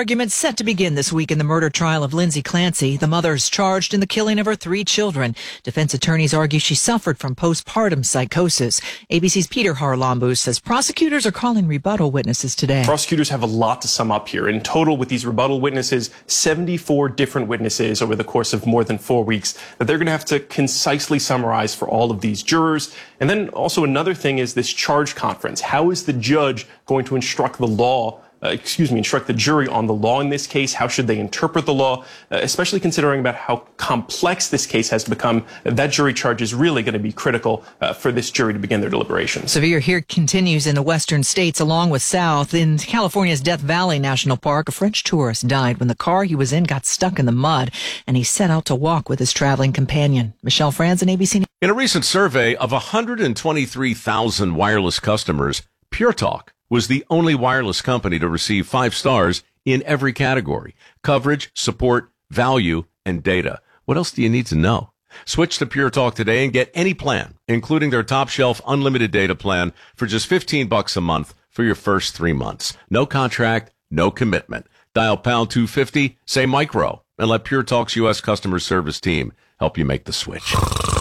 arguments set to begin this week in the murder trial of Lindsay Clancy. The mother's charged in the killing of her 3 children. Defense attorneys argue she suffered from postpartum psychosis. ABC's Peter Harlambous says prosecutors are calling rebuttal witnesses today. Prosecutors have a lot to sum up here. In total, with these rebuttal witnesses, 74 different witnesses over the course of more than 4 weeks that they're going to have to concisely summarize for all of these jurors. And then also another thing is this charge conference. How is the judge going to instruct the jury on the law in this case? How should they interpret the law, especially considering about how complex this case has become? That jury charge is really going to be critical for this jury to begin their deliberations. Severe heat continues in the western states along with south. In California's Death Valley National Park, a French tourist died when the car he was in got stuck in the mud, and he set out to walk with his traveling companion. Michelle Franzen, ABC. In a recent survey of 123,000 wireless customers, Pure Talk was the only wireless company to receive 5 stars in every category: coverage, support, value, and data. What else do you need to know? Switch to Pure Talk today and get any plan, including their top shelf unlimited data plan for just $15 a month for your first 3 months. No contract, no commitment. Dial pound 250, say micro, and let Pure Talk's U.S. customer service team help you make the switch.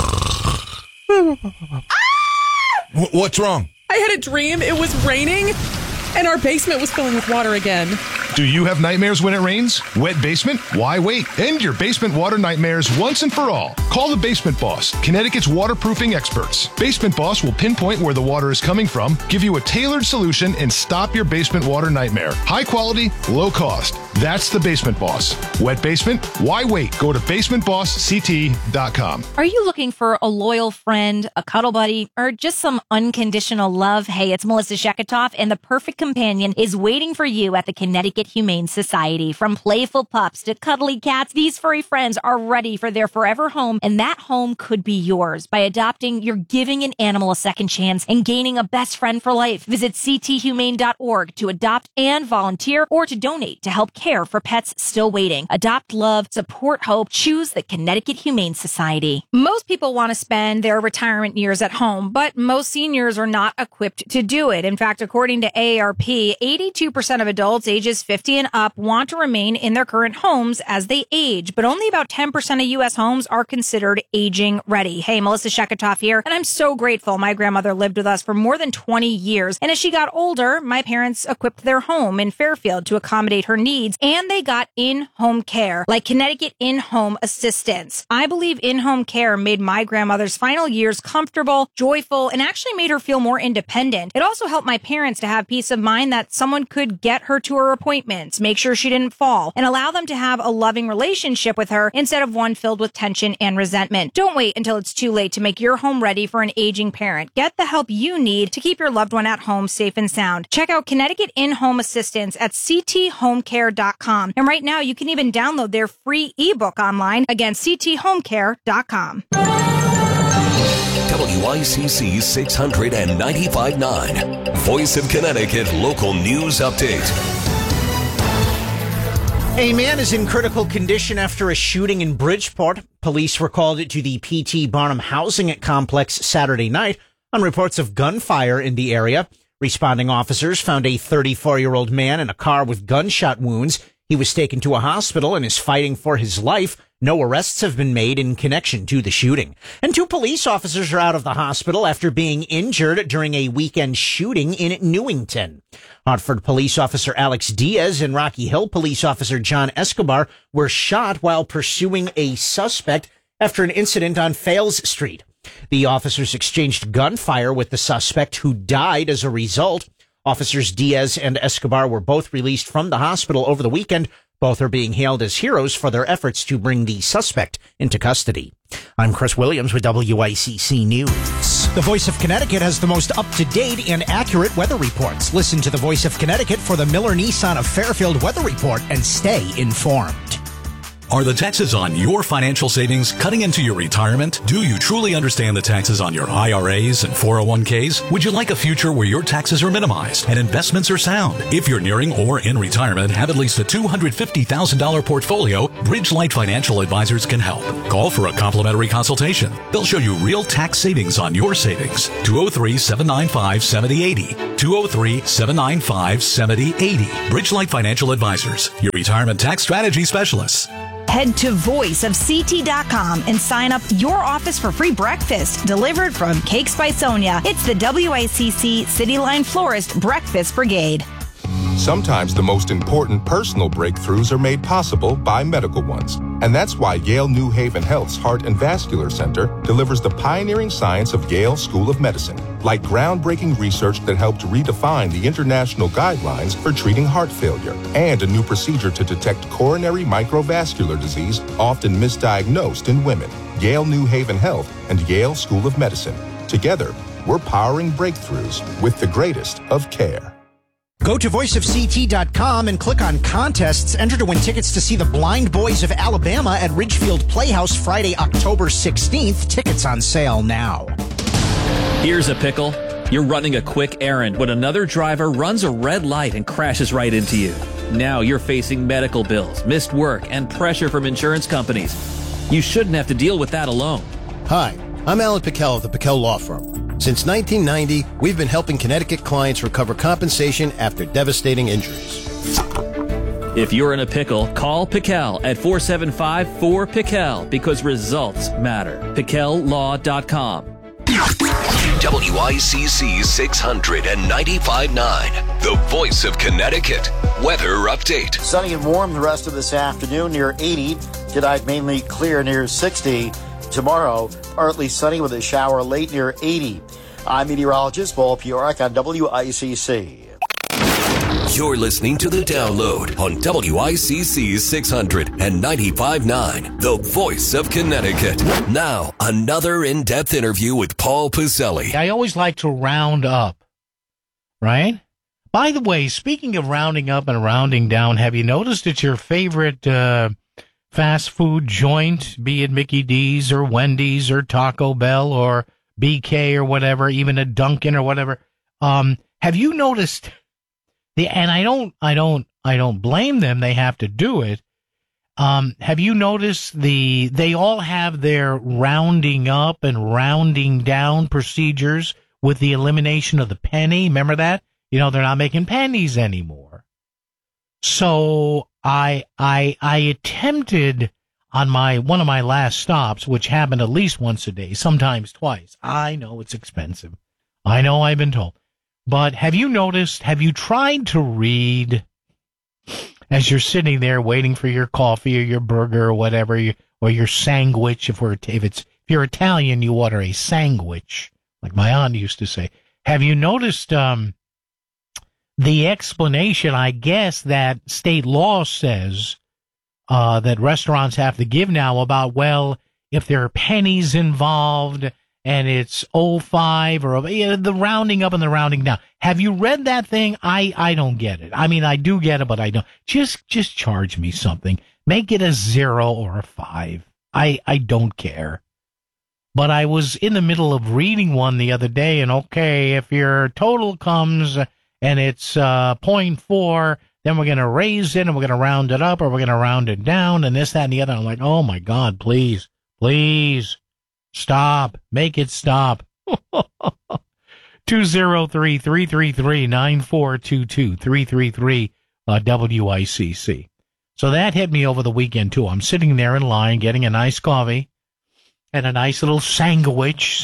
What's wrong? I had a dream. It was raining, and our basement was filling with water again. Do you have nightmares when it rains? Wet basement? Why wait? End your basement water nightmares once and for all. Call the Basement Boss, Connecticut's waterproofing experts. Basement Boss will pinpoint where the water is coming from, give you a tailored solution, and stop your basement water nightmare. High quality, low cost. That's the Basement Boss. Wet basement? Why wait? Go to basementbossct.com. Are you looking for a loyal friend, a cuddle buddy, or just some unconditional love? Hey, it's Melissa Sheketoff, and the perfect companion is waiting for you at the Connecticut Humane Society. From playful pups to cuddly cats, these furry friends are ready for their forever home, and that home could be yours. By adopting, you're giving an animal a second chance and gaining a best friend for life. Visit cthumane.org to adopt and volunteer, or to donate to help care for pets still waiting. Adopt love, support hope, choose the Connecticut Humane Society. Most people want to spend their retirement years at home, but most seniors are not equipped to do it. In fact, according to AARP, 82% of adults ages 50 and up want to remain in their current homes as they age, but only about 10% of U.S. homes are considered aging ready. Hey, Melissa Sheketoff here, and I'm so grateful. My grandmother lived with us for more than 20 years, and as she got older, my parents equipped their home in Fairfield to accommodate her needs, and they got in-home care, like Connecticut In-Home Assistance. I believe in-home care made my grandmother's final years comfortable, joyful, and actually made her feel more independent. It also helped my parents to have peace of mind that someone could get her to her appointments, make sure she didn't fall, and allow them to have a loving relationship with her instead of one filled with tension and resentment. Don't wait until it's too late to make your home ready for an aging parent. Get the help you need to keep your loved one at home safe and sound. Check out Connecticut In-Home Assistance at cthomecare.com. And right now, you can even download their free ebook online. Again, cthomecare.com. WICC 695.9, Voice of Connecticut Local News Update. A man is in critical condition after a shooting in Bridgeport. Police were called to the P.T. Barnum housing complex Saturday night on reports of gunfire in the area. Responding officers found a 34-year-old man in a car with gunshot wounds. He was taken to a hospital and is fighting for his life. No arrests have been made in connection to the shooting. And 2 police officers are out of the hospital after being injured during a weekend shooting in Newington. Hartford police officer Alex Diaz and Rocky Hill police officer John Escobar were shot while pursuing a suspect after an incident on Fales Street. The officers exchanged gunfire with the suspect, who died as a result. Officers Diaz and Escobar were both released from the hospital over the weekend. Both are being hailed as heroes for their efforts to bring the suspect into custody. I'm Chris Williams with WICC News. The Voice of Connecticut has the most up-to-date and accurate weather reports. Listen to the Voice of Connecticut for the Miller Nissan of Fairfield weather report and stay informed. Are the taxes on your financial savings cutting into your retirement? Do you truly understand the taxes on your IRAs and 401ks? Would you like a future where your taxes are minimized and investments are sound? If you're nearing or in retirement, have at least a $250,000 portfolio, Bridgelight Financial Advisors can help. Call for a complimentary consultation. They'll show you real tax savings on your savings. 203-795-7080. 203-795-7080. Bridgelight Financial Advisors, your retirement tax strategy specialists. Head to voiceofct.com and sign up your office for free breakfast delivered from Cakes by Sonia. It's the WICC City Line Florist Breakfast Brigade. Sometimes the most important personal breakthroughs are made possible by medical ones. And that's why Yale New Haven Health's Heart and Vascular Center delivers the pioneering science of Yale School of Medicine, like groundbreaking research that helped redefine the international guidelines for treating heart failure, and a new procedure to detect coronary microvascular disease, often misdiagnosed in women. Yale New Haven Health and Yale School of Medicine. Together, we're powering breakthroughs with the greatest of care. Go to voiceofct.com and click on contests. Enter to win tickets to see the Blind Boys of Alabama at Ridgefield Playhouse Friday, October 16th. Tickets on sale now. Here's a pickle. You're running a quick errand when another driver runs a red light and crashes right into you. Now you're facing medical bills, missed work, and pressure from insurance companies. You shouldn't have to deal with that alone. Hi, I'm Alan Pickell of the Pickell Law Firm. Since 1990, we've been helping Connecticut clients recover compensation after devastating injuries. If you're in a pickle, call Pickell at 475-4PICKELL because results matter. PickellLaw.com. WICC 695.9, the voice of Connecticut. Weather update. Sunny and warm the rest of this afternoon near 80. Tonight mainly clear near 60. Tomorrow, partly sunny with a shower late near 80. I'm meteorologist Paul Piorak on WICC. You're listening to The Download on WICC 695.9, the voice of Connecticut. Now, another in-depth interview with Paul Pacelli. I always like to round up, right? By the way, speaking of rounding up and rounding down, have you noticed that your favorite fast food joint, be it Mickey D's or Wendy's or Taco Bell or BK or whatever, even a Dunkin' or whatever, have you noticed and I don't blame them, they have to do it. Have you noticed they all have their rounding up and rounding down procedures with the elimination of the penny? Remember that? You know, they're not making pennies anymore. So I attempted on one of my last stops, which happened at least once a day, sometimes twice. I know it's expensive. I know I've been told. But have you tried to read as you're sitting there waiting for your coffee or your burger or whatever, or your sandwich? If you're Italian, you order a sandwich, like my aunt used to say. Have you noticed the explanation, I guess, that state law says that restaurants have to give now about, well, if there are pennies involved and it's 05 or the rounding up and the rounding down. Have you read that thing? I don't get it. I mean, I do get it, but I don't. Just charge me something. Make it a 0 or a 5. I don't care. But I was in the middle of reading one the other day, and okay, if your total comes and it's 0.4, then we're going to raise it and we're going to round it up or we're going to round it down and this, that, and the other. I'm like, oh my God, please, stop. Make it stop. 203-333-9422, 333 WICC. So that hit me over the weekend too. I'm sitting there in line getting a nice coffee and a nice little sandwich.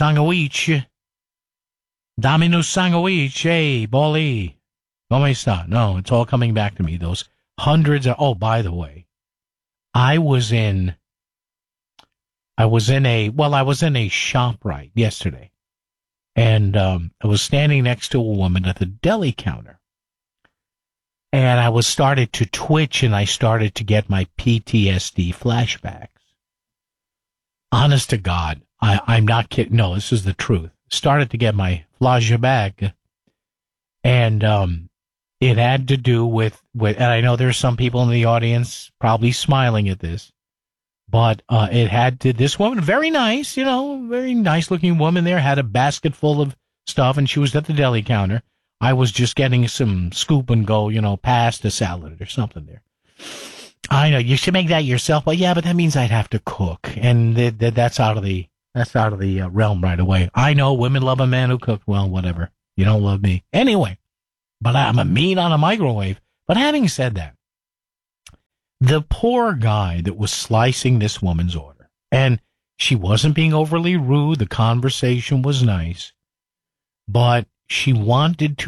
Domino's sandwich. Hey, Bolly. Come sta? No, it's all coming back to me. Those hundreds of, oh, by the way, I was in a ShopRite yesterday, and I was standing next to a woman at the deli counter, and I was started to twitch, and I started to get my PTSD flashbacks. Honest to God, I'm not kidding. No, this is the truth. Started to get my flashback, and it had to do with, and I know there's some people in the audience probably smiling at this. But it had to, this woman, very nice, very nice looking woman there, had a basket full of stuff, and she was at the deli counter. I was just getting some scoop and go, pasta salad or something there. I know, you should make that yourself. But yeah, but that means I'd have to cook, and that's out of the realm right away. I know women love a man who cooks. Well, whatever. You don't love me. Anyway, but I'm a meat on a microwave. But having said that, the poor guy that was slicing this woman's order, and she wasn't being overly rude, the conversation was nice, but she wanted,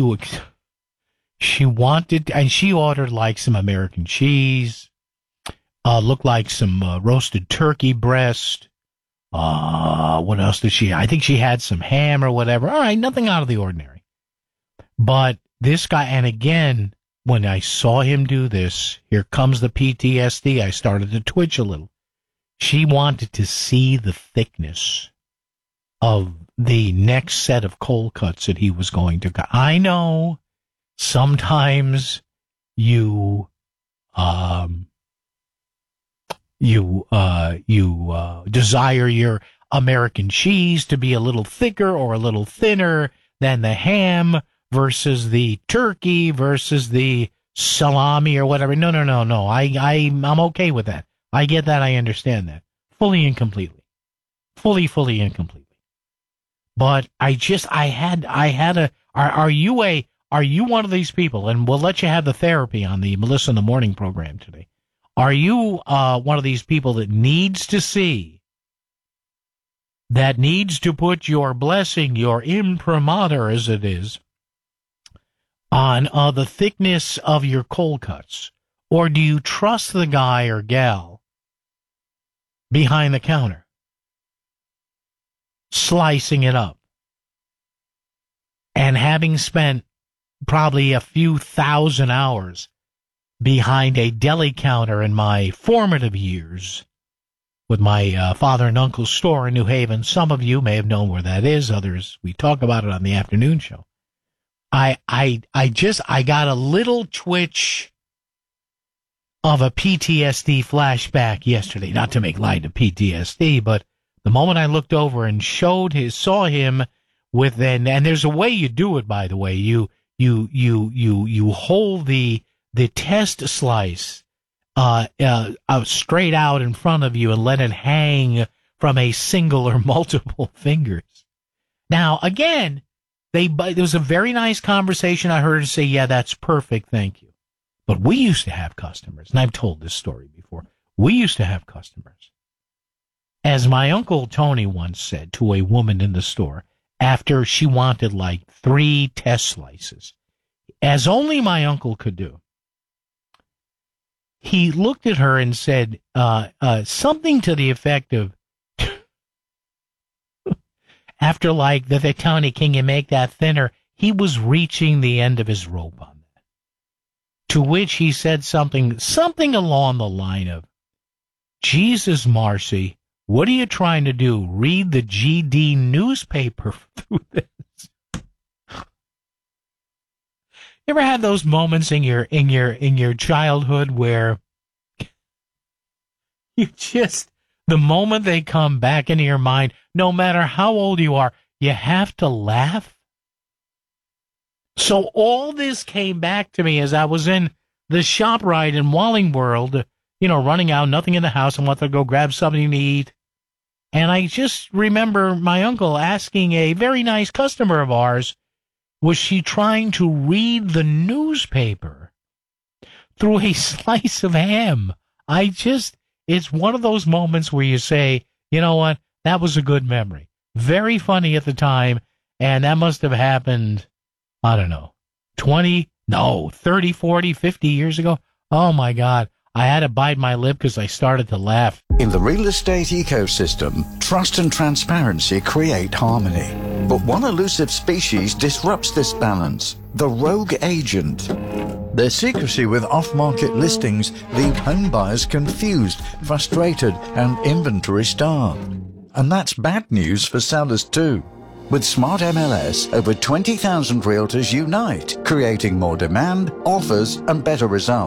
and she ordered like some American cheese, looked like some roasted turkey breast. What else did she? I think she had some ham or whatever. All right, nothing out of the ordinary. But this guy, and again, when I saw him do this, here comes the PTSD. I started to twitch a little. She wanted to see the thickness of the next set of cold cuts that he was going to cut. I know sometimes you desire your American cheese to be a little thicker or a little thinner than the ham versus the turkey versus the salami or whatever. No. I'm okay with that. I get that. I understand that. Fully and completely. Fully and completely. But are you one of these people, and we'll let you have the therapy on the Melissa in the Morning program today. Are you one of these people that needs to see, that needs to put your blessing, your imprimatur as it is, on the thickness of your cold cuts? Or do you trust the guy or gal behind the counter, slicing it up, and having spent probably a few thousand hours behind a deli counter in my formative years with my father and uncle's store in New Haven? Some of you may have known where that is. Others, we talk about it on the afternoon show. I got a little twitch of a PTSD flashback yesterday. Not to make light of PTSD, but the moment I looked over and saw him with, and there's a way you do it, by the way. You hold the test slice straight out in front of you and let it hang from a single or multiple fingers. Now, again, there was a very nice conversation. I heard her say, yeah, that's perfect, thank you. But we used to have customers, and I've told this story before. We used to have customers. As my Uncle Tony once said to a woman in the store, after she wanted like 3 test slices, as only my uncle could do, he looked at her and said something to the effect of, after like the Tony, can you make that thinner? He was reaching the end of his rope on that. To which he said something along the line of, Jesus, Marcy, what are you trying to do? Read the GD newspaper through this? You ever had those moments in your childhood where you just, the moment they come back into your mind, no matter how old you are, you have to laugh? So all this came back to me as I was in the ShopRite in Wallingworld, running out, nothing in the house, and want to go grab something to eat. And I just remember my uncle asking a very nice customer of ours, was she trying to read the newspaper through a slice of ham? It's one of those moments where you say, you know what, that was a good memory. Very funny at the time, and that must have happened, I don't know, 30, 40, 50 years ago. Oh, my God. I had to bite my lip because I started to laugh. In the real estate ecosystem, trust and transparency create harmony. But one elusive species disrupts this balance, the rogue agent. Their secrecy with off-market listings leave home buyers confused, frustrated, and inventory starved. And that's bad news for sellers too. With Smart MLS, over 20,000 realtors unite, creating more demand, offers, and better results.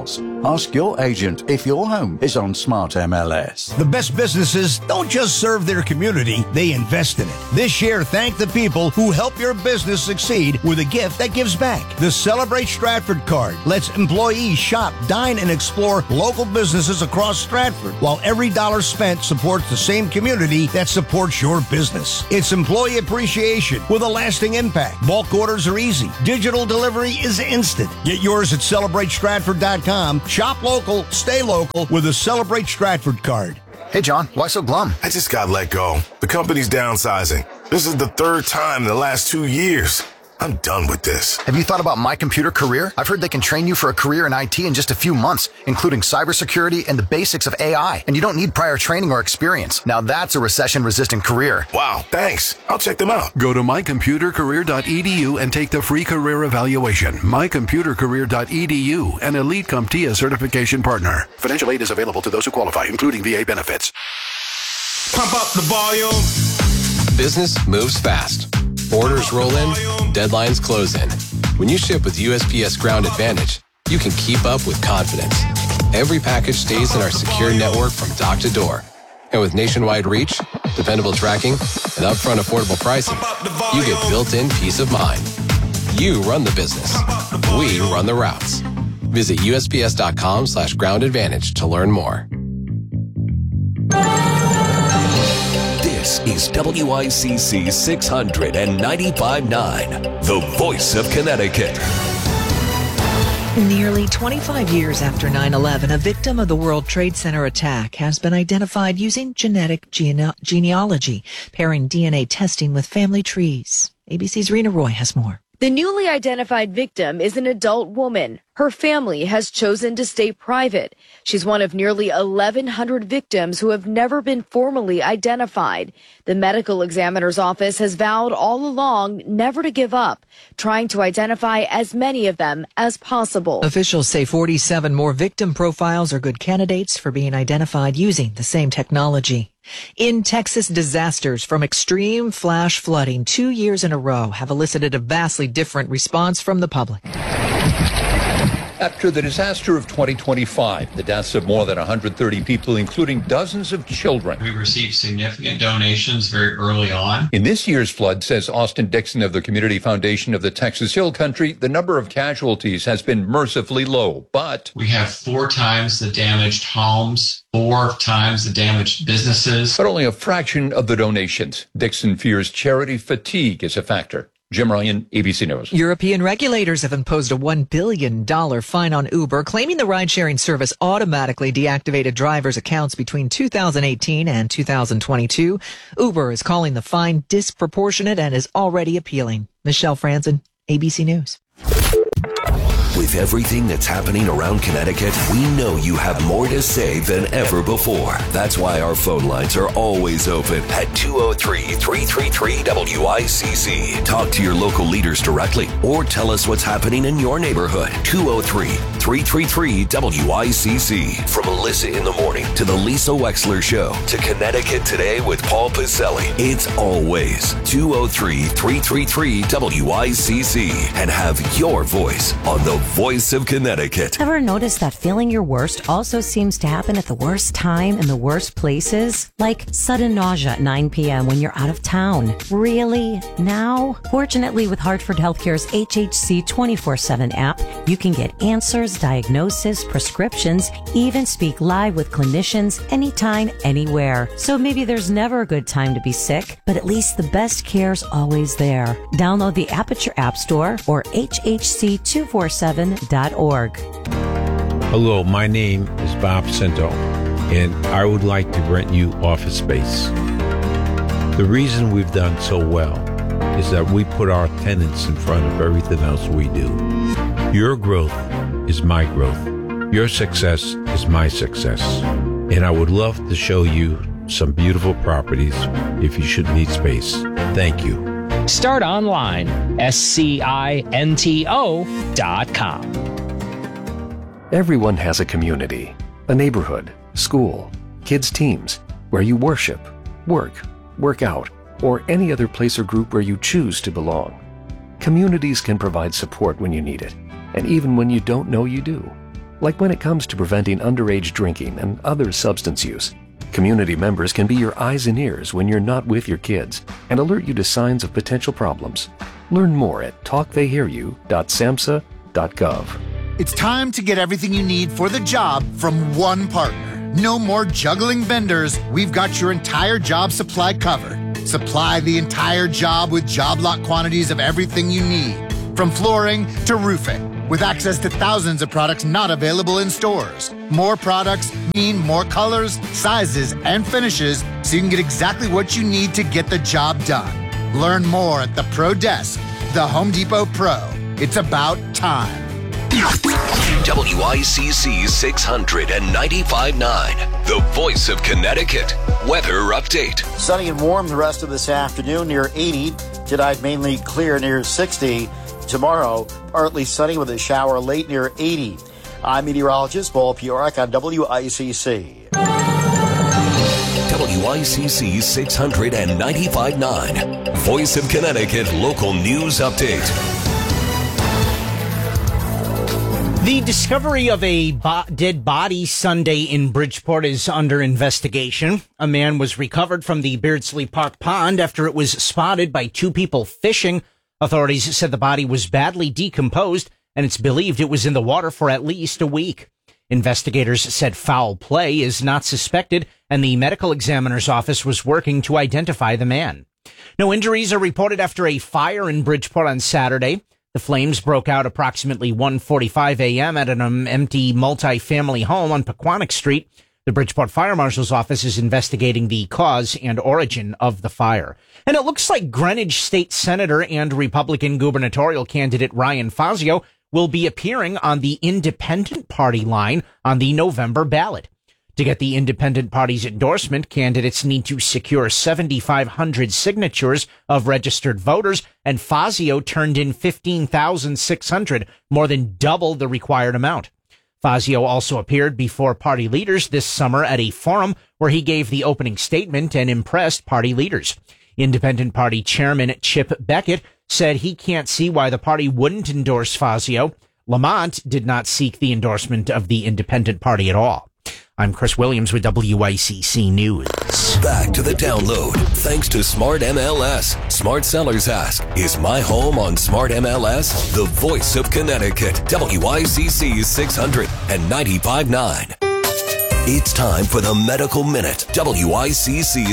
Ask your agent if your home is on Smart MLS. The best businesses don't just serve their community, they invest in it. This year, thank the people who help your business succeed with a gift that gives back. The Celebrate Stratford card lets employees shop, dine, and explore local businesses across Stratford, while every dollar spent supports the same community that supports your business. It's employee appreciation with a lasting impact. Bulk orders are easy. Digital delivery is instant. Get yours at CelebrateStratford.com. Shop local, stay local with a Celebrate Stratford card. Hey, John, why so glum? I just got let go. The company's downsizing. This is the third time in the last 2 years. I'm done with this. Have you thought about My Computer Career? I've heard they can train you for a career in IT in just a few months, including cybersecurity and the basics of AI. And you don't need prior training or experience. Now that's a recession-resistant career. Wow, thanks. I'll check them out. Go to mycomputercareer.edu and take the free career evaluation. mycomputercareer.edu, an Elite CompTIA certification partner. Financial aid is available to those who qualify, including VA benefits. Pump up the volume. Business moves fast. Orders roll in, deadlines close in. When you ship with USPS Ground Advantage, you can keep up with confidence. Every package stays in our secure network from dock to door. And with nationwide reach, dependable tracking, and upfront affordable pricing, you get built-in peace of mind. You run the business. We run the routes. Visit USPS.com/Ground Advantage to learn more. This is WICC 695.9, the voice of Connecticut. Nearly 25 years after 9/11, a victim of the World Trade Center attack has been identified using genetic genealogy, pairing DNA testing with family trees. ABC's Rena Roy has more. The newly identified victim is an adult woman. Her family has chosen to stay private. She's one of nearly 1,100 victims who have never been formally identified. The medical examiner's office has vowed all along never to give up, trying to identify as many of them as possible. Officials say 47 more victim profiles are good candidates for being identified using the same technology. In Texas, disasters from extreme flash flooding 2 years in a row have elicited a vastly different response from the public. After the disaster of 2025, the deaths of more than 130 people, including dozens of children. We received significant donations very early on. In this year's flood, says Austin Dixon of the Community Foundation of the Texas Hill Country, the number of casualties has been mercifully low, but we have 4 times the damaged homes, 4 times the damaged businesses. But only a fraction of the donations. Dixon fears charity fatigue is a factor. Jim Ryan, ABC News. European regulators have imposed a $1 billion fine on Uber, claiming the ride-sharing service automatically deactivated drivers' accounts between 2018 and 2022. Uber is calling the fine disproportionate and is already appealing. Michelle Franzen, ABC News. With everything that's happening around Connecticut, we know you have more to say than ever before. That's why our phone lines are always open at 203-333-WICC. Talk to your local leaders directly or tell us what's happening in your neighborhood. 203-333-WICC. From Melissa in the Morning to the Lisa Wexler Show to Connecticut Today with Paul Pizzelli. It's always 203-333-WICC. And have your voice on the voice of Connecticut. Ever notice that feeling your worst also seems to happen at the worst time in the worst places? Like sudden nausea at 9 p.m. when you're out of town. Really? Now? Fortunately, with Hartford Healthcare's HHC 24/7 app, you can get answers, diagnosis, prescriptions, even speak live with clinicians anytime, anywhere. So maybe there's never a good time to be sick, but at least the best care's always there. Download the app at your app store or hhc247.org. Hello, my name is Bob Cento, and I would like to rent you office space. The reason we've done so well is that we put our tenants in front of everything else we do. Your growth is my growth. Your success is my success. And I would love to show you some beautiful properties if you should need space. Thank you. Start online, SCINTO.com. Everyone has a community, a neighborhood, school, kids' teams, where you worship, work out, or any other place or group where you choose to belong. Communities can provide support when you need it, and even when you don't know you do. like when it comes to preventing underage drinking and other substance use. Community members can be your eyes and ears when you're not with your kids and alert you to signs of potential problems. Learn more at talktheyhearyou.samhsa.gov. It's time to get everything you need for the job from one partner. No more juggling vendors. We've got your entire job supply covered. Supply the entire job with job lot quantities of everything you need, from flooring to roofing, with access to thousands of products not available in stores. More products mean more colors, sizes, and finishes, so you can get exactly what you need to get the job done. Learn more at the Pro Desk, the Home Depot Pro. It's about time. WICC 695.9, the voice of Connecticut. Weather update. Sunny and warm the rest of this afternoon near 80. Tonight mainly clear near 60. Tomorrow partly sunny with a shower late near 80. I'm meteorologist Paul Piorak on WICC. WICC 695.9, voice of Connecticut local news update. The discovery of a dead body Sunday in Bridgeport is under investigation. A man was recovered from the Beardsley Park pond after it was spotted by two people fishing. Authorities said the body was badly decomposed, and it's believed it was in the water for at least a week. Investigators said foul play is not suspected, and the medical examiner's office was working to identify the man. No injuries are reported after a fire in Bridgeport on Saturday. The flames broke out approximately 1:45 a.m. at an empty multi-family home on Pequannock Street. The Bridgeport Fire Marshal's office is investigating the cause and origin of the fire. And it looks like Greenwich State Senator and Republican gubernatorial candidate Ryan Fazio will be appearing on the Independent Party line on the November ballot. To get the Independent Party's endorsement, candidates need to secure 7,500 signatures of registered voters, and Fazio turned in 15,600, more than double the required amount. Fazio also appeared before party leaders this summer at a forum where he gave the opening statement and impressed party leaders. Independent Party Chairman Chip Beckett said he can't see why the party wouldn't endorse Fazio. Lamont did not seek the endorsement of the Independent Party at all. I'm Chris Williams with WICC News. Back to the download. Thanks to Smart MLS. Smart Sellers Ask, is my home on Smart MLS? The voice of Connecticut. WICC 695.9. It's time for the Medical Minute. WICC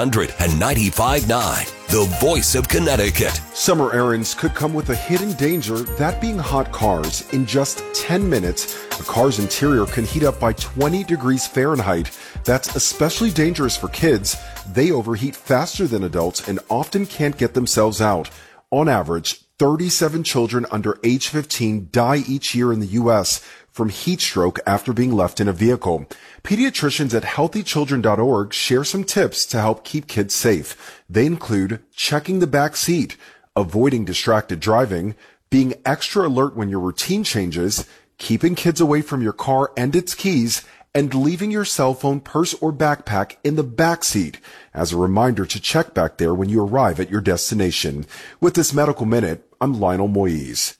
695.9. The voice of Connecticut. Summer errands could come with a hidden danger, that being hot cars. In just 10 minutes, a car's interior can heat up by 20 degrees Fahrenheit. That's especially dangerous for kids. They overheat faster than adults and often can't get themselves out. On average, 37 children under age 15 die each year in the U.S. from heat stroke after being left in a vehicle. Pediatricians at healthychildren.org share some tips to help keep kids safe. They include checking the back seat, avoiding distracted driving, being extra alert when your routine changes, keeping kids away from your car and its keys, and leaving your cell phone, purse, or backpack in the back seat as a reminder to check back there when you arrive at your destination. With this Medical Minute, I'm Lionel Moise.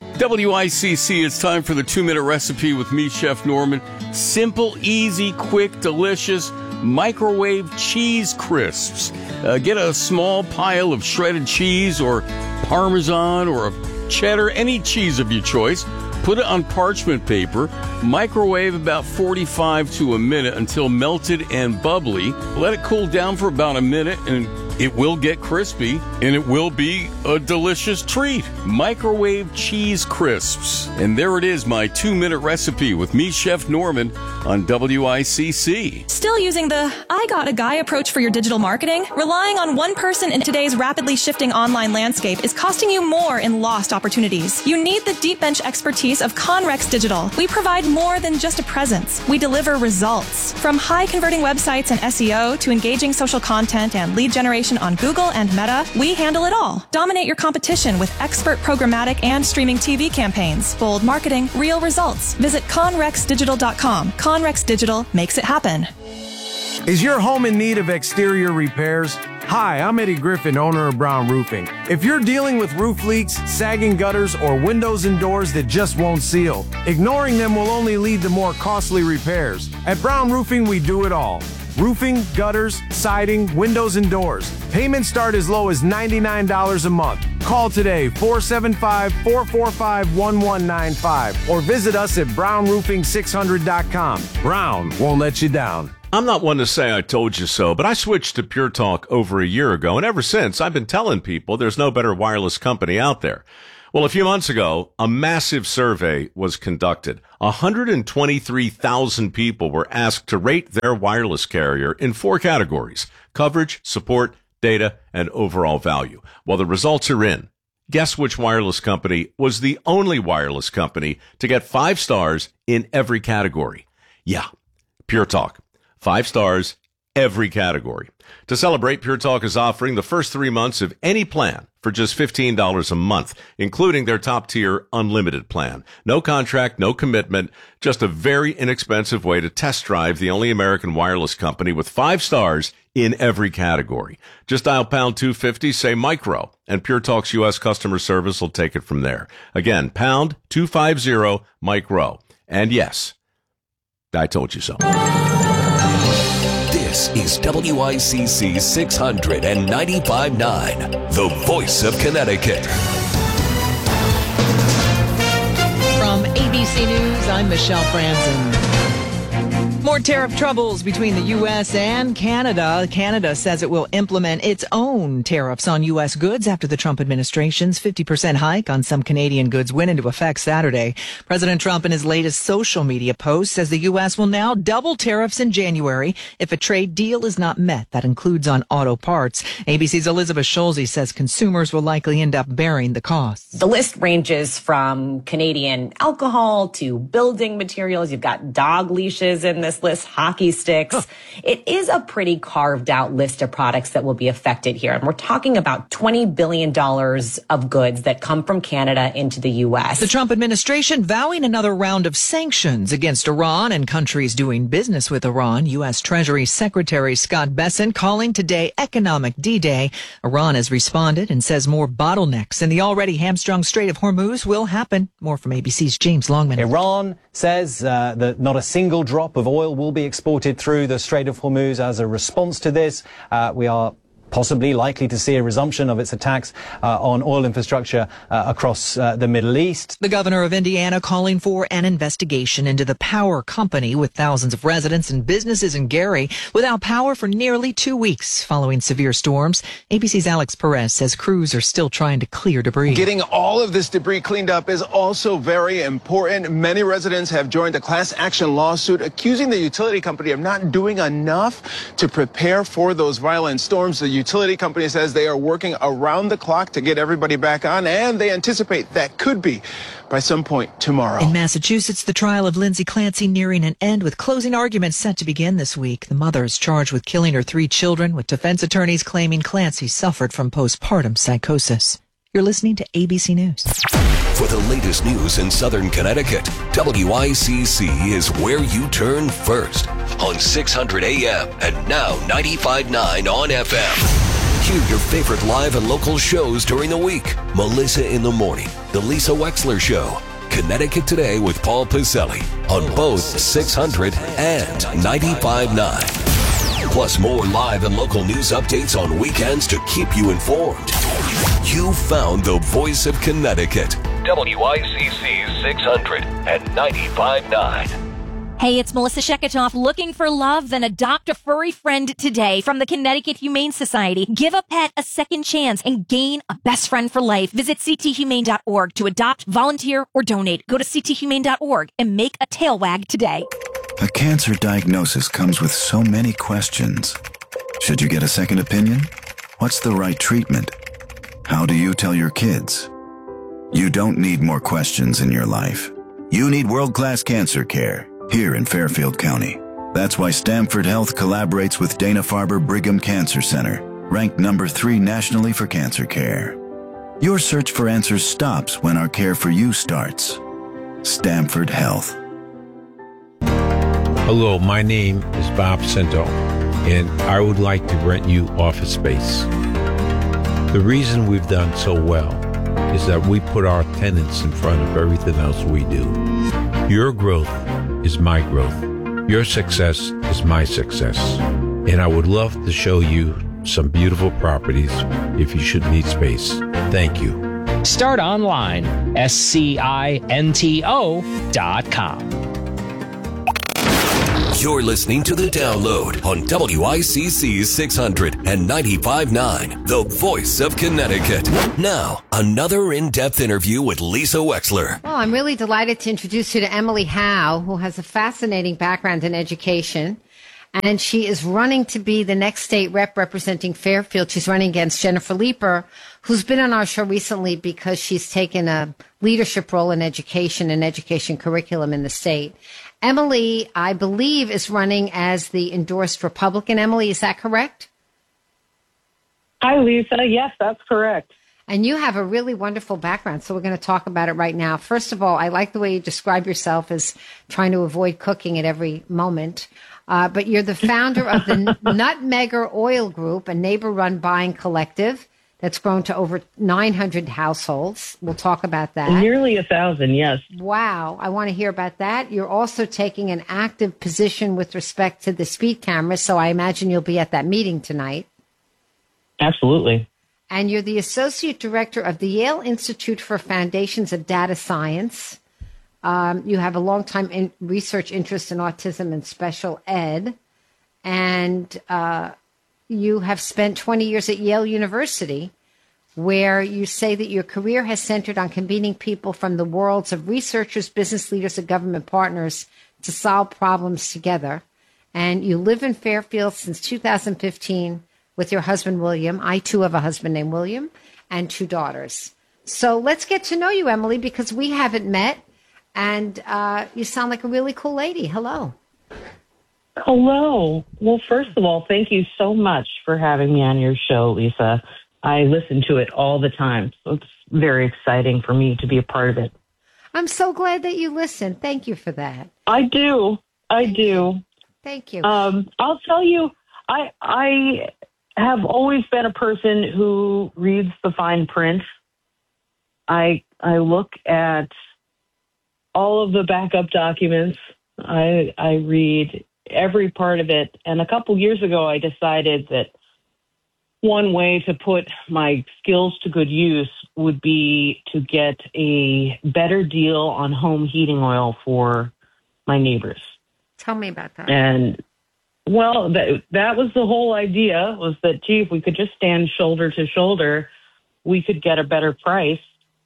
WICC, it's time for the 2-minute recipe with me, Chef Norman. Simple, easy, quick, delicious microwave cheese crisps. Get a small pile of shredded cheese or Parmesan or cheddar, any cheese of your choice. Put it on parchment paper, microwave about 45 to a minute until melted and bubbly. Let it cool down for about a minute and it will get crispy and it will be a delicious treat. Microwave cheese crisps. And there it is, my 2-minute recipe with me, Chef Norman, on WICC. Still using the I got a guy approach for your digital marketing? Relying on one person in today's rapidly shifting online landscape is costing you more in lost opportunities. You need the deep bench expertise of Conrex Digital. We provide more than just a presence. We deliver results. From high converting websites and SEO to engaging social content and lead generation on Google and Meta, we handle it all. Dominate your competition with expert programmatic and streaming TV campaigns. Bold marketing, real results. Visit conrexdigital.com. Conrex Digital makes it happen. Is your home in need of exterior repairs? Hi, I'm Eddie Griffin, owner of Brown Roofing. If you're dealing with roof leaks, sagging gutters, or windows and doors that just won't seal, ignoring them will only lead to more costly repairs. At Brown Roofing, we do it all. Roofing, gutters, siding, windows, and doors. Payments start as low as $99 a month. Call today, 475-445-1195, or visit us at brownroofing600.com. Brown won't let you down. I'm not one to say I told you so, but I switched to Pure Talk over a year ago, and ever since, I've been telling people there's no better wireless company out there. Well, a few months ago, a massive survey was conducted. 123,000 people were asked to rate their wireless carrier in 4 categories: coverage, support, data, and overall value. Well, the results are in. Guess which wireless company was the only wireless company to get 5 stars in every category? Yeah, Pure Talk. 5 stars, every category. To celebrate, Pure Talk is offering the first 3 months of any plan for just $15 a month, including their top-tier unlimited plan. No contract, no commitment, just a very inexpensive way to test drive the only American wireless company with 5 stars in every category. Just dial pound 250, say micro, and Pure Talk's U.S. customer service will take it from there. Again, pound 250 micro. And yes, I told you so. This is WICC 695.9, the voice of Connecticut. From ABC News, I'm Michelle Franzen. More tariff troubles between the U.S. and Canada. Canada says it will implement its own tariffs on U.S. goods after the Trump administration's 50% hike on some Canadian goods went into effect Saturday. President Trump, in his latest social media post, says the U.S. will now double tariffs in January if a trade deal is not met. That includes on auto parts. ABC's Elizabeth Schulze says consumers will likely end up bearing the costs. The list ranges from Canadian alcohol to building materials. You've got dog leashes in this list, hockey sticks. It is a pretty carved out list of products that will be affected here. And we're talking about $20 billion of goods that come from Canada into the U.S. The Trump administration vowing another round of sanctions against Iran and countries doing business with Iran. U.S. Treasury Secretary Scott Bessent calling today economic D-Day. Iran has responded and says more bottlenecks in the already hamstrung Strait of Hormuz will happen. More from ABC's James Longman. Iran says that not a single drop of oil will be exported through the Strait of Hormuz. As a response to this, we are possibly likely to see a resumption of its attacks on oil infrastructure across the Middle East. The governor of Indiana calling for an investigation into the power company with thousands of residents and businesses in Gary without power for nearly 2 weeks following severe storms. ABC's Alex Perez says crews are still trying to clear debris. Getting all of this debris cleaned up is also very important. Many residents have joined a class action lawsuit accusing the utility company of not doing enough to prepare for those violent storms. The utility company says they are working around the clock to get everybody back on, and they anticipate that could be by some point tomorrow. In Massachusetts, the trial of Lindsay Clancy nearing an end with closing arguments set to begin this week. The mother is charged with killing her 3 children, with defense attorneys claiming Clancy suffered from postpartum psychosis. You're listening to ABC News. For the latest news in Southern Connecticut, WICC is where you turn first on 600 AM and now 95.9 on FM. Hear your favorite live and local shows during the week. Melissa in the Morning, The Lisa Wexler Show, Connecticut Today with Paul Piselli on both 600 and 95.9. Plus more live and local news updates on weekends to keep you informed. You found the voice of Connecticut. WICC 600 and 95.9. Hey, it's Melissa Sheketoff. Looking for love? Then adopt a furry friend today from the Connecticut Humane Society. Give a pet a second chance and gain a best friend for life. Visit cthumane.org to adopt, volunteer, or donate. Go to cthumane.org and make a tail wag today. A cancer diagnosis comes with so many questions. Should you get a second opinion? What's the right treatment? How do you tell your kids? You don't need more questions in your life. You need world-class cancer care here in Fairfield County. That's why Stamford Health collaborates with Dana-Farber Brigham Cancer Center, ranked number 3 nationally for cancer care. Your search for answers stops when our care for you starts. Stamford Health. Hello, my name is Bob Cento. and I would like to rent you office space. The reason we've done so well is that we put our tenants in front of everything else we do. Your growth is my growth. Your success is my success. And I would love to show you some beautiful properties if you should need space. Thank you. Start online, SCINTO.com. You're listening to The Download on WICC 695.9, the voice of Connecticut. Now, another in-depth interview with Lisa Wexler. Well, I'm really delighted to introduce you to Emily Howe, who has a fascinating background in education. And she is running to be the next state rep representing Fairfield. She's running against Jennifer Leeper, who's been on our show recently because she's taken a leadership role in education and education curriculum in the state. Emily, I believe, is running as the endorsed Republican. Emily, is that correct? Hi, Lisa. Yes, that's correct. And you have a really wonderful background, so we're going to talk about it right now. First of all, I like the way you describe yourself as trying to avoid cooking at every moment. But you're the founder of the Nutmegger Oil Group, a neighbor-run buying collective that's grown to over 900 households. We'll talk about that. Nearly 1,000, yes. Wow. I want to hear about that. You're also taking an active position with respect to the speed cameras, so I imagine you'll be at that meeting tonight. Absolutely. And you're the associate director of the Yale Institute for Foundations of Data Science. You have a long-time research interest in autism and special ed, and you have spent 20 years at Yale University, where you say that your career has centered on convening people from the worlds of researchers, business leaders, and government partners to solve problems together. And you live in Fairfield since 2015 with your husband, William. I, too, have a husband named William and 2 daughters. So let's get to know you, Emily, because we haven't met. And you sound like a really cool lady. Hello. Hello. Well, first of all, thank you so much for having me on your show, Lisa. I listen to it all the time, so it's very exciting for me to be a part of it. I'm so glad that you listen. Thank you for that. I do. Thank you. I'll tell you, I have always been a person who reads the fine print. I look at all of the backup documents. I read every part of it. And a couple years ago, I decided that one way to put my skills to good use would be to get a better deal on home heating oil for my neighbors. Tell me about that. And, well, that was the whole idea, was that, gee, if we could just stand shoulder to shoulder, we could get a better price.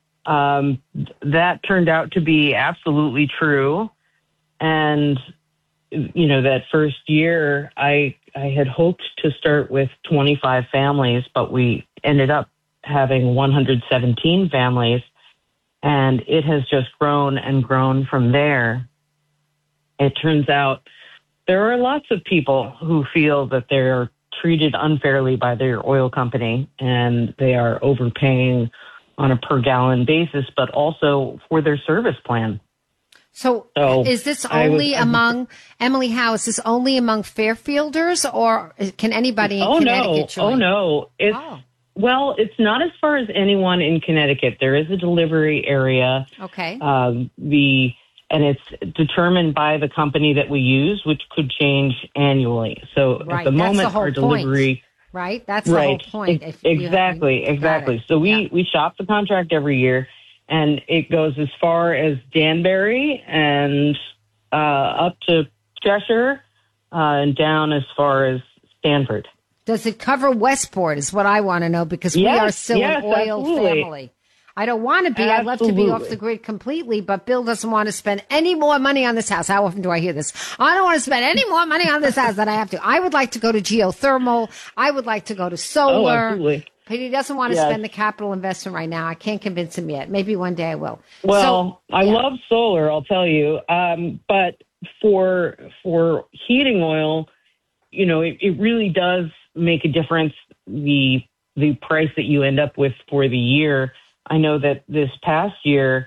That turned out to be absolutely true. And, you know, that first year, I had hoped to start with 25 families, but we ended up having 117 families. And it has just grown and grown from there. It turns out there are lots of people who feel that they're treated unfairly by their oil company and they are overpaying on a per gallon basis, but also for their service plan. So is this only among, Emily Howe, is this only among Fairfielders, or can anybody in Connecticut join? No. Well, it's not as far as anyone in Connecticut. There is a delivery area. Okay. And it's determined by the company that we use, which could change annually. So at the moment, our delivery... Right? That's the whole point. Exactly. So we shop the contract every year, and it goes as far as Danbury and up to Cheshire and down as far as Stanford. Does it cover Westport is what I want to know, because we are still an oil family. I don't want to be. I'd love to be off the grid completely, but Bill doesn't want to spend any more money on this house. How often do I hear this? I don't want to spend any more money on this house than I have to. I would like to go to geothermal. I would like to go to solar. Oh, absolutely. But he doesn't want to spend the capital investment right now. I can't convince him yet. Maybe one day I will. Well, I love solar, I'll tell you. But for heating oil, you know, it really does make a difference, the price that you end up with for the year. I know that this past year,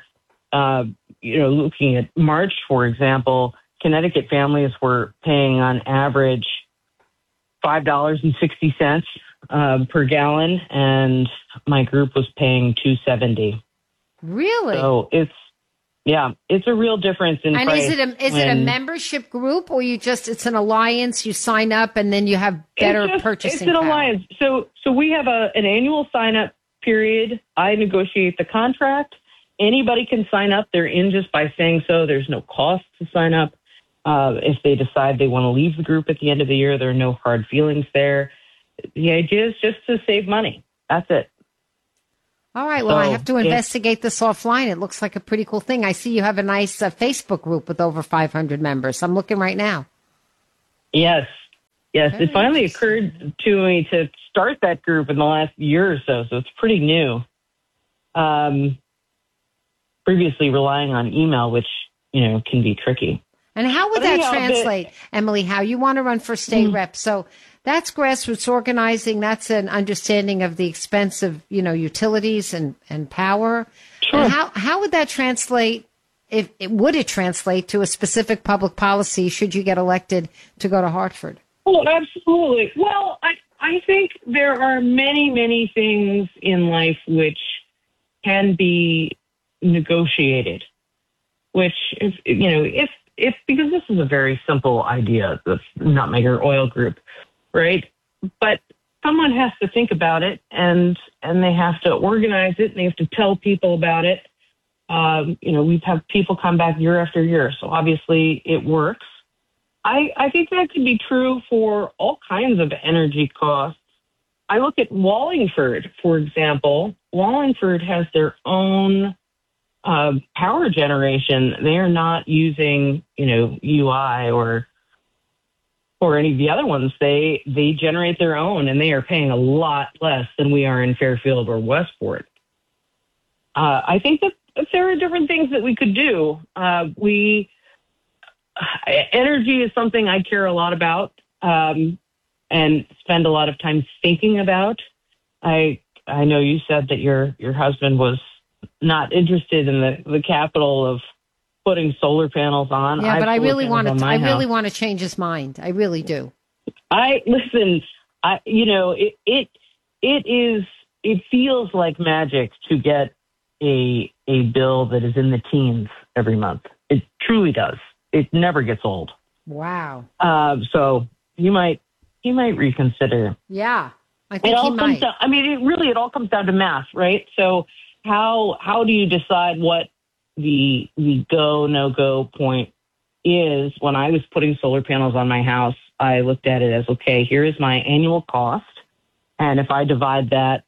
looking at March, for example, Connecticut families were paying on average $5.60 per gallon, and my group was paying $2.70. Really? So it's a real difference in and price. And is it a membership group, or it's an alliance? You sign up and then you have better purchasing It's an power? alliance. So we have an annual sign up period. I negotiate the contract. Anybody can sign up. They're in just by saying so. There's no cost to sign up. If they decide they want to leave the group at the end of the year, there are no hard feelings there. The idea is just to save money. That's it. All right. Well, I have to investigate this offline. It looks like a pretty cool thing. I see you have a nice Facebook group with over 500 members. I'm looking right now. Yes. It finally occurred to me to start that group in the last year or so it's pretty new. Previously relying on email, which, can be tricky. And how would that translate, Emily, how you want to run for state rep? So that's grassroots organizing. That's an understanding of the expense of, utilities and power. Sure. And how would that translate? Would it translate to a specific public policy should you get elected to go to Hartford? Oh, absolutely. Well, I think there are many, many things in life which can be negotiated, which, because this is a very simple idea, the Nutmegger Oil Group, right? But someone has to think about it, and they have to organize it, and they have to tell people about it. We've had people come back year after year, so obviously it works. I think that could be true for all kinds of energy costs. I look at Wallingford, for example. Wallingford has their own power generation. They are not using, UI or any of the other ones. They generate their own, and they are paying a lot less than we are in Fairfield or Westport. I think that there are different things that we could do. Energy is something I care a lot about and spend a lot of time thinking about. I know you said that your husband was not interested in the capital of putting solar panels on. Yeah, but I really want to change his mind. I really do. It feels like magic to get a bill that is in the teens every month. It truly does. It never gets old. Wow. So he might reconsider. Yeah, I think he might. It all comes down to math, right? So how do you decide what the go, no go point is? When I was putting solar panels on my house, I looked at it as, okay, here is my annual cost. And if I divide that,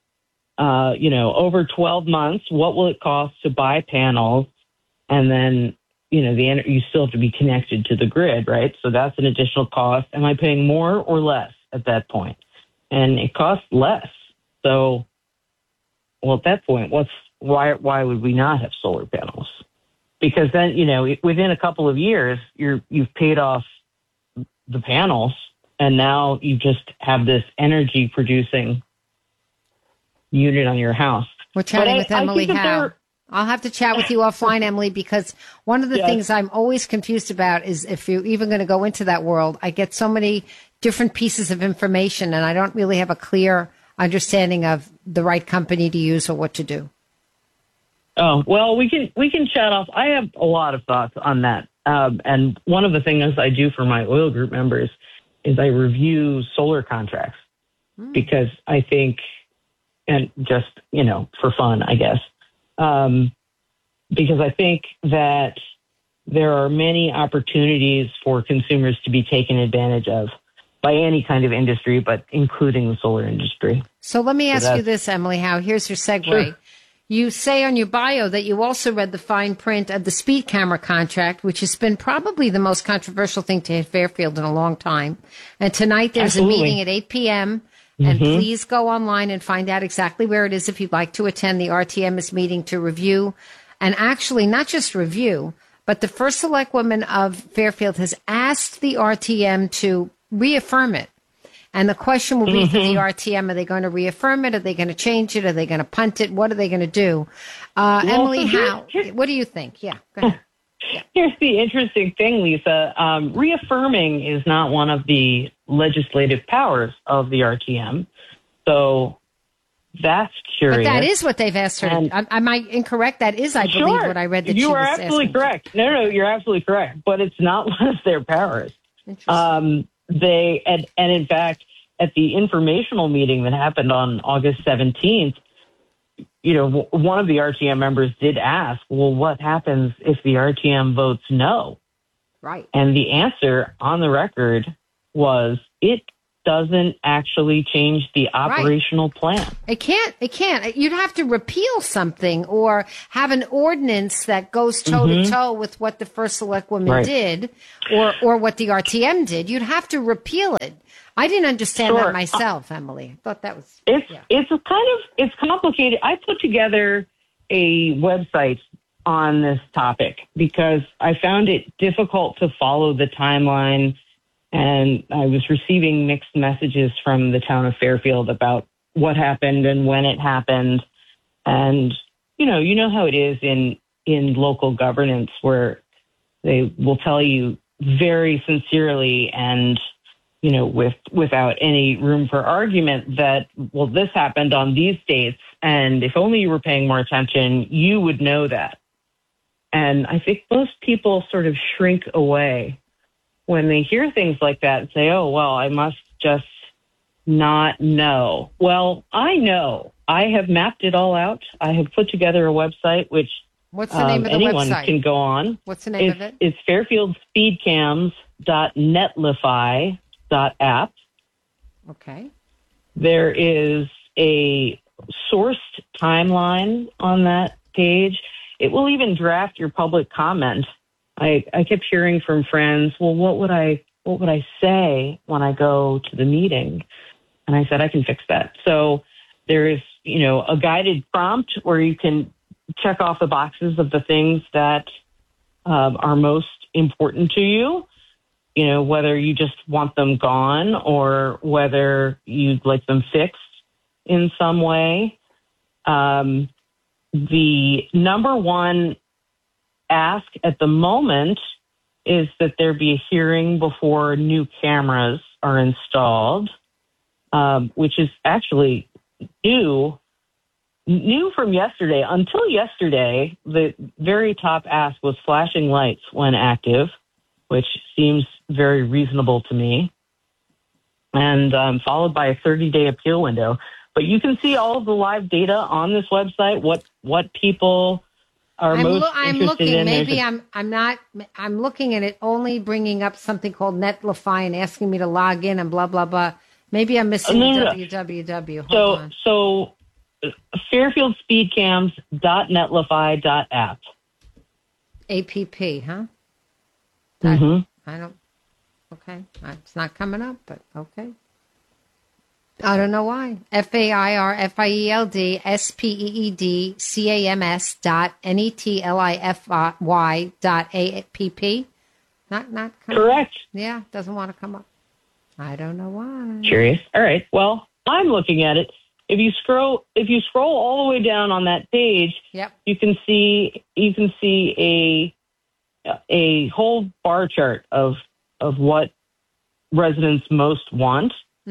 over 12 months, what will it cost to buy panels? And then, you still have to be connected to the grid, right? So that's an additional cost. Am I paying more or less at that point? And it costs less. So, at that point, why would we not have solar panels? Because then, within a couple of years, you've paid off the panels, and now you just have this energy producing unit on your house. We're chatting with Emily Howe. I'll have to chat with you offline, Emily, because one of the things I'm always confused about is if you're even going to go into that world, I get so many different pieces of information, and I don't really have a clear understanding of the right company to use or what to do. Oh, well, we can chat off. I have a lot of thoughts on that. And one of the things I do for my oil group members is I review solar contracts because I think, and just, for fun, I guess, because I think that there are many opportunities for consumers to be taken advantage of by any kind of industry, but including the solar industry. So let me ask you this, Emily Howe. Here's your segue. Sure. You say on your bio that you also read the fine print of the speed camera contract, which has been probably the most controversial thing to hit Fairfield in a long time. And tonight there's a meeting at 8 p.m., and please go online and find out exactly where it is if you'd like to attend. The RTM is meeting to review, and actually not just review, but the first select woman of Fairfield has asked the RTM to reaffirm it. And the question will be for the RTM, are they going to reaffirm it? Are they going to change it? Are they going to punt it? What are they going to do? Emily Howe, what do you think? Yeah, go ahead. Here's the interesting thing, Lisa. Reaffirming is not one of the legislative powers of the RTM. So that's curious. But that is what they've asked her. Am I incorrect? That is, I believe, what I read that you she are was absolutely asking. correct. No, you're absolutely correct. But it's not one of their powers. They and in fact, at the informational meeting that happened on August 17th, one of the RTM members did ask, well, what happens if the RTM votes no? Right. And the answer on the record was it doesn't actually change the operational plan. It can't. You'd have to repeal something or have an ordinance that goes toe to toe with what the first select woman did or what the RTM did. You'd have to repeal it. I didn't understand that myself, Emily. I thought that was it's complicated. I put together a website on this topic because I found it difficult to follow the timeline, and I was receiving mixed messages from the town of Fairfield about what happened and when it happened. And you know how it is in local governance, where they will tell you very sincerely and without any room for argument that, well, this happened on these dates, and if only you were paying more attention, you would know that. And I think most people sort of shrink away when they hear things like that and say, oh, well, I must just not know. Well, I know. I have mapped it all out. I have put together a website, which what's the name of the anyone website? Can go on. What's the name of it? It's fairfieldspeedcams.netlify.app. Okay. There is a sourced timeline on that page. It will even draft your public comment. I kept hearing from friends, well, what would I say when I go to the meeting? And I said, I can fix that. So there is, a guided prompt where you can check off the boxes of the things that are most important to you. Whether you just want them gone or whether you'd like them fixed in some way. The number one ask at the moment is that there be a hearing before new cameras are installed, which is actually new from yesterday. Until yesterday, the very top ask was flashing lights when active, which seems very reasonable to me, and followed by a 30-day appeal window. But you can see all of the live data on this website, what people are most interested in. Maybe I'm not. I'm looking at it only bringing up something called Netlify and asking me to log in and blah, blah, blah. Maybe I'm missing www. Hold on. So fairfieldspeedcams.netlify.app. APP, huh? Mm-hmm. I don't. Okay, it's not coming up, but okay. I don't know why. fairfieldspeedcams.netlify.app. Not coming. Correct. Yeah, doesn't want to come up. I don't know why. Curious. All right. Well, I'm looking at it. If you scroll all the way down on that page, you can see a whole bar chart of what residents most want.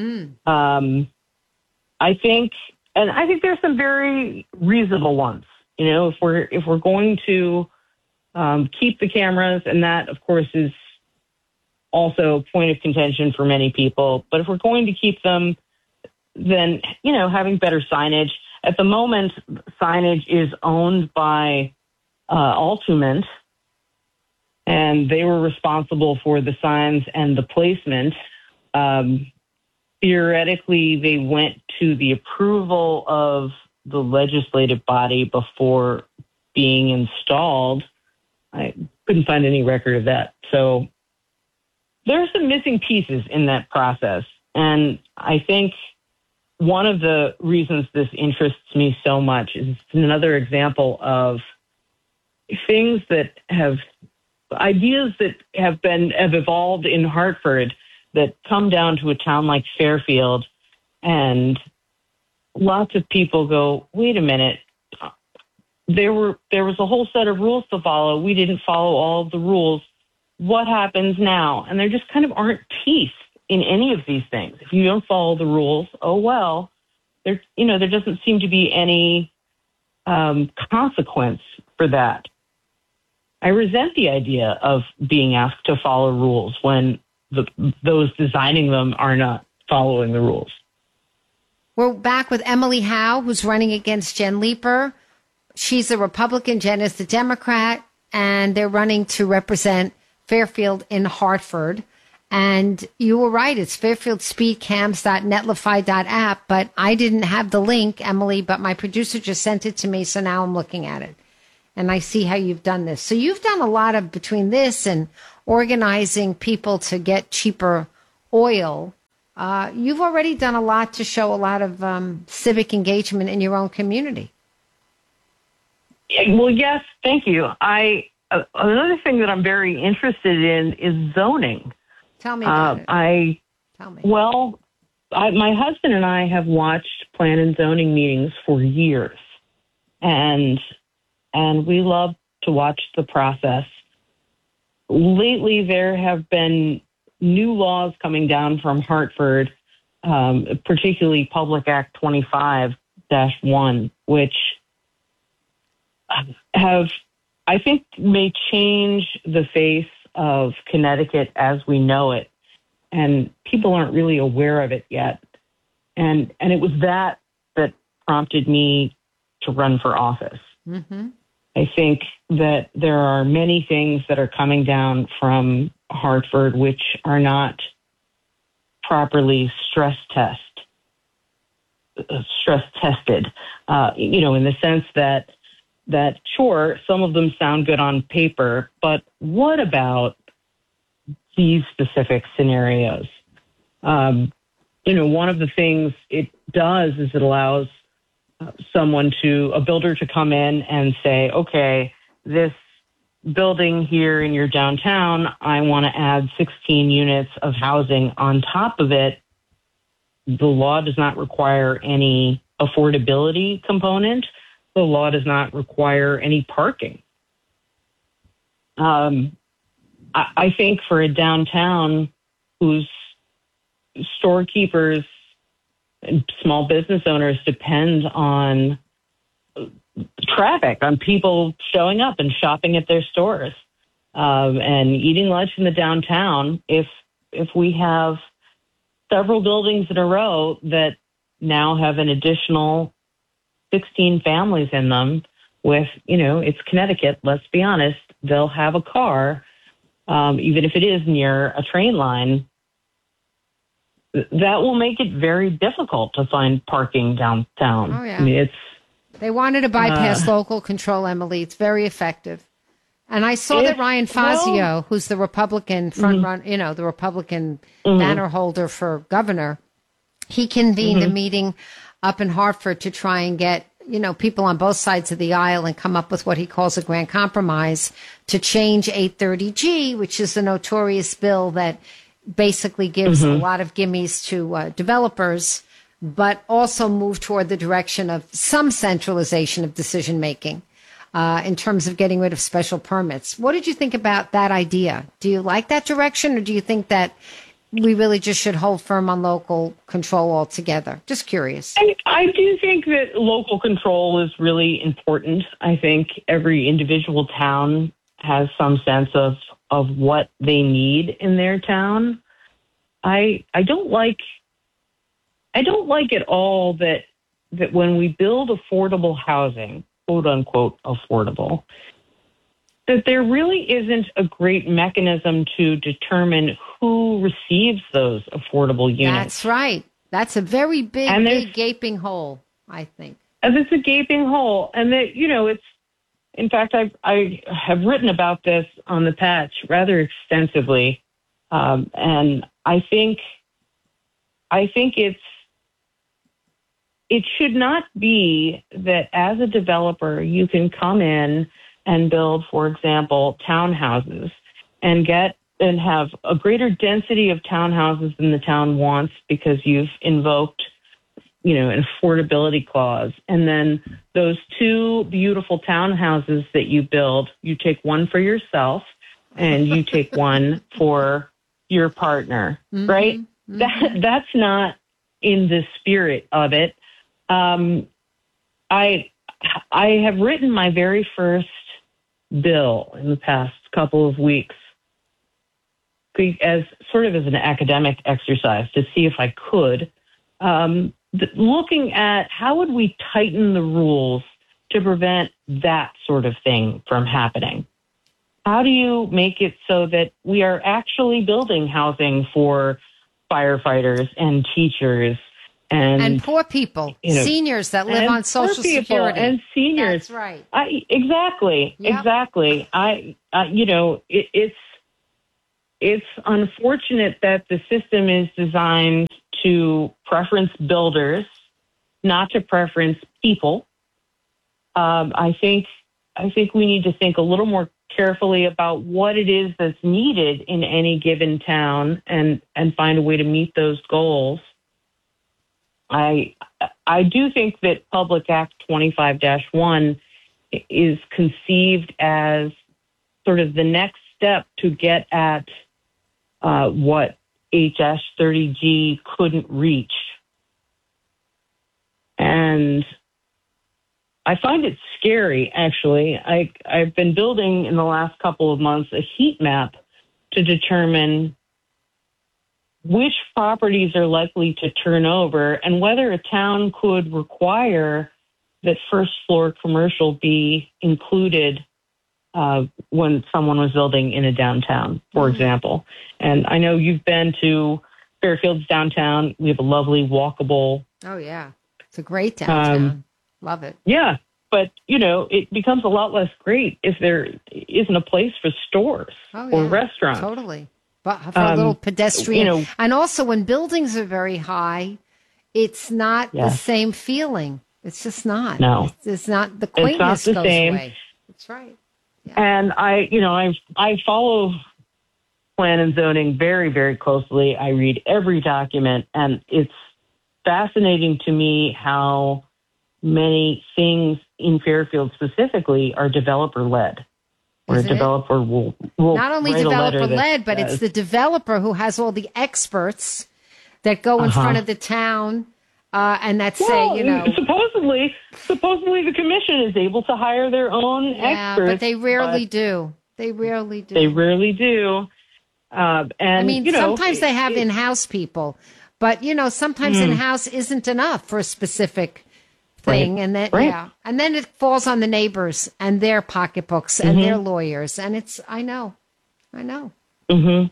I think there's some very reasonable ones. If we're going to keep the cameras, and that of course is also a point of contention for many people. But if we're going to keep them, then having better signage. At the moment, signage is owned by Altument, and they were responsible for the signs and the placement. Theoretically, they went to the approval of the legislative body before being installed. I couldn't find any record of that. So there are some missing pieces in that process. And I think one of the reasons this interests me so much is another example of things that ideas that have evolved in Hartford that come down to a town like Fairfield, and lots of people go, wait a minute, there was a whole set of rules to follow. We didn't follow all of the rules. What happens now? And there just kind of aren't teeth in any of these things. If you don't follow the rules, oh well. There doesn't seem to be any consequence for that. I resent the idea of being asked to follow rules when those designing them are not following the rules. We're back with Emily Howe, who's running against Jen Leeper. She's a Republican, Jen is the Democrat, and they're running to represent Fairfield in Hartford. And you were right, it's fairfieldspeedcams.netlify.app, but I didn't have the link, Emily, but my producer just sent it to me, so now I'm looking at it. And I see how you've done this. So you've done a lot of, between this and organizing people to get cheaper oil, you've already done a lot to show a lot of civic engagement in your own community. Well, yes, thank you. Another thing that I'm very interested in is zoning. Tell me about it. Tell me. Well, my husband and I have watched plan and zoning meetings for years, and we love to watch the process. Lately, there have been new laws coming down from Hartford, particularly Public Act 25-1, which have, I think, may change the face of Connecticut as we know it. And people aren't really aware of it yet. And it was that prompted me to run for office. Mm-hmm. I think that there are many things that are coming down from Hartford which are not properly stress tested, in the sense that sure, some of them sound good on paper, but what about these specific scenarios? One of the things it does is it allows a builder to come in and say, okay, this building here in your downtown, I want to add 16 units of housing on top of it. The law does not require any affordability component. The law does not require any parking. I think for a downtown whose storekeepers and small business owners depend on traffic, on people showing up and shopping at their stores and eating lunch in the downtown, if we have several buildings in a row that now have an additional 16 families in them with, it's Connecticut, let's be honest, they'll have a car, even if it is near a train line, that will make it very difficult to find parking downtown. Oh, yeah. I mean, they wanted to bypass local control, Emily. It's very effective. And I saw that Ryan Fazio, who's the Republican the Republican banner holder for governor, he convened a meeting up in Hartford to try and get, people on both sides of the aisle and come up with what he calls a grand compromise to change 830G, which is the notorious bill that basically gives a lot of gimmies to developers, but also move toward the direction of some centralization of decision making in terms of getting rid of special permits. What did you think about that idea? Do you like that direction, or do you think that we really just should hold firm on local control altogether? Just curious. I do think that local control is really important. I think every individual town has some sense of what they need in their town. I don't like at all that when we build affordable housing, quote unquote affordable, that there really isn't a great mechanism to determine who receives those affordable units. That's right. That's a very big gaping hole, I think. And it's a gaping hole. And that, it's, in fact, I have written about this on the Patch rather extensively. And I think it should not be that as a developer, you can come in and build, for example, townhouses and have a greater density of townhouses than the town wants because you've invoked, an affordability clause. And then those two beautiful townhouses that you build, you take one for yourself and you take one for your partner, right? That's not in the spirit of it. I have written my very first bill in the past couple of weeks as sort of as an academic exercise to see if I could, looking at how would we tighten the rules to prevent that sort of thing from happening. How do you make it so that we are actually building housing for firefighters and teachers and poor people, seniors that live on Social Security, and seniors? That's right. Exactly. It's unfortunate that the system is designed to preference builders, not to preference people. I think we need to think a little more carefully about what it is that's needed in any given town and find a way to meet those goals. I do think that Public Act 25-1 is conceived as sort of the next step to get at what HS 30G couldn't reach. And I find it scary, actually. I've been building in the last couple of months a heat map to determine which properties are likely to turn over and whether a town could require that first floor commercial be included when someone was building in a downtown, for example. And I know you've been to Fairfield's downtown. We have a lovely walkable. Oh, yeah. It's a great downtown. Love it. Yeah. But, it becomes a lot less great if there isn't a place for stores or restaurants. Totally. But for a little pedestrian. And also when buildings are very high, it's not the same feeling. It's just not. No. It's not. The quaintness goes away. That's right. Yeah. And I follow plan and zoning very, very closely. I read every document, and it's fascinating to me how many things in Fairfield specifically are developer-led. Where a developer will not only developer-led, but it's the developer who has all the experts that go in front of the town and that say, Supposedly the commission is able to hire their own experts. But they rarely do. They rarely do. And sometimes they have in-house people, but sometimes in-house isn't enough for a specific thing, and then and then it falls on the neighbors and their pocketbooks and their lawyers, and it's I know. Mm-hmm.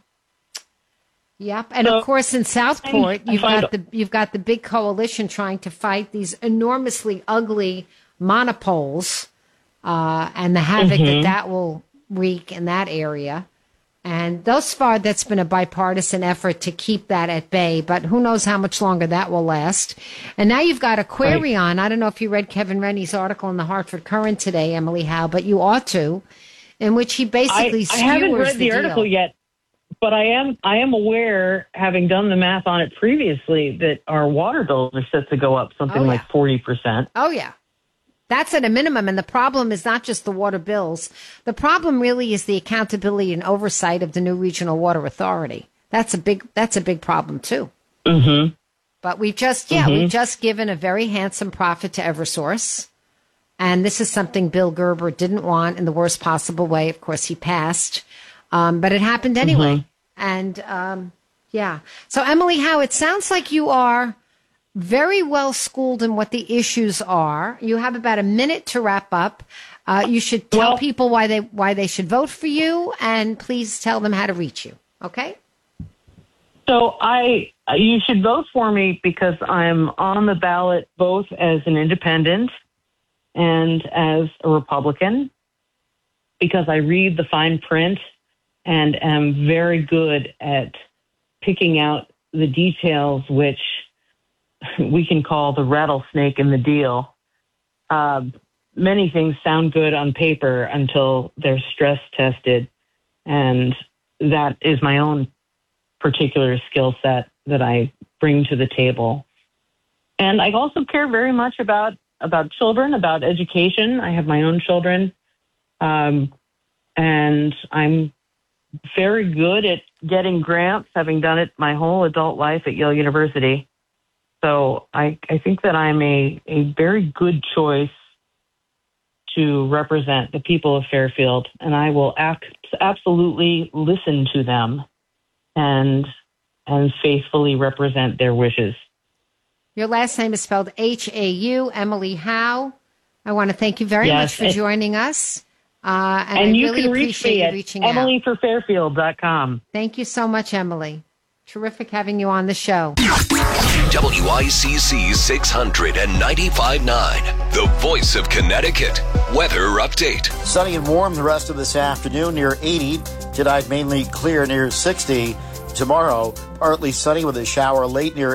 Yep, and of course in Southport you've got the big coalition trying to fight these enormously ugly monopoles and the havoc that will wreak in that area. And thus far, that's been a bipartisan effort to keep that at bay, but who knows how much longer that will last. And now you've got Aquarion. I don't know if you read Kevin Rennie's article in the Hartford Courant today, Emily Howe, but you ought to, in which he basically skewers I haven't read the article deal. yet, but I am aware, having done the math on it previously, that our water bills are set to go up something like 40%. Oh, yeah. That's at a minimum, and the problem is not just the water bills. The problem really is the accountability and oversight of the new regional water authority. That's a big problem too. Mm-hmm. But we've just given a very handsome profit to Eversource, and this is something Bill Gerber didn't want in the worst possible way. Of course, he passed, but it happened anyway. And so Emily Howe, it sounds like you are very well schooled in what the issues are. You have about a minute to wrap up. You should tell people why they should vote for you, and please tell them how to reach you. Okay? So you should vote for me because I'm on the ballot both as an independent and as a Republican, because I read the fine print and am very good at picking out the details, which we can call the rattlesnake in the deal. Many things sound good on paper until they're stress tested, and that is my own particular skill set that I bring to the table. And I also care very much about children, about education. I have my own children, and I'm very good at getting grants, having done it my whole adult life at Yale University. So I think that I'm a very good choice to represent the people of Fairfield, and I will absolutely listen to them and faithfully represent their wishes. Your last name is spelled H-A-U, Emily Howe. I want to thank you very much for joining us. And I you really can reach appreciate me you at reaching out. emilyforfairfield.com. Thank you so much, Emily. Terrific having you on the show. WICC 695.9, the voice of Connecticut. Weather update. Sunny and warm the rest of this afternoon near 80. Tonight mainly clear near 60. Tomorrow, partly sunny with a shower late near